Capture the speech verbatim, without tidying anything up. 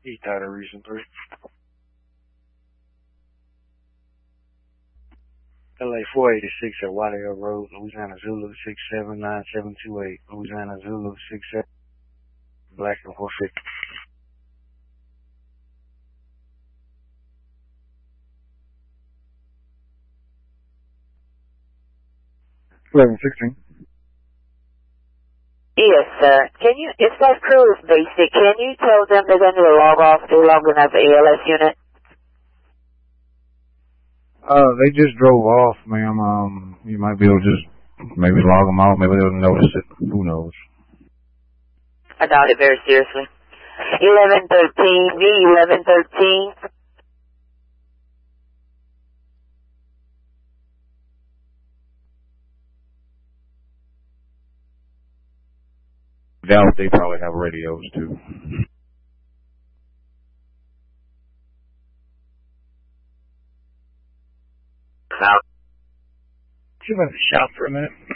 East Title Region three. L A four eighty-six at Wadale Road, Louisiana Zulu six seven nine seven two eight, Louisiana Zulu six seven, Black and four fifty. eleven sixteen. Yes, sir. Can you, if that crew is basic, can you tell them they're going to log off, they're logging up the A L S unit? Uh, they just drove off, ma'am. Um, you might be able to just maybe log them out. Maybe they'll notice it. Who knows? I doubt it very seriously. eleven thirteen, V eleven thirteen. Doubt they probably have radios too. Now, you want to shout for a minute?